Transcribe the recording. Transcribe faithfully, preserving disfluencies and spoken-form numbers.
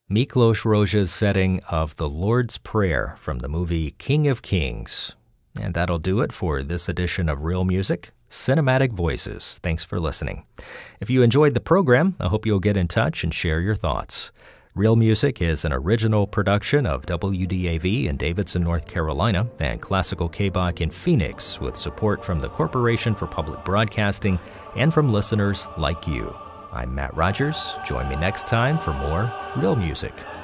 Miklos Rozsa's setting of the Lord's Prayer from the movie King of Kings. And that'll do it for this edition of Real Music, Cinematic Voices. Thanks for listening. If you enjoyed the program, I hope you'll get in touch and share your thoughts. Real Music is an original production of W D A V in Davidson, North Carolina, and Classical K B O C in Phoenix, with support from the Corporation for Public Broadcasting and from listeners like you. I'm Matt Rogers. Join me next time for more Real Music.